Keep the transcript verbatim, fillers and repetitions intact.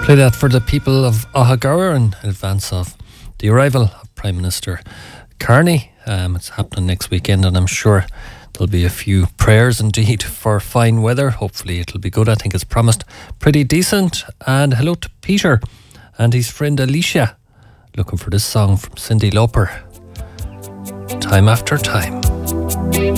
Play that for the people of Ahagara in advance of the arrival of Prime Minister Carney. Um, it's happening next weekend, and I'm sure there'll be a few prayers indeed for fine weather. Hopefully it'll be good. I think it's promised pretty decent. And hello to Peter and his friend Alicia, looking for this song from Cyndi Lauper, Time After Time.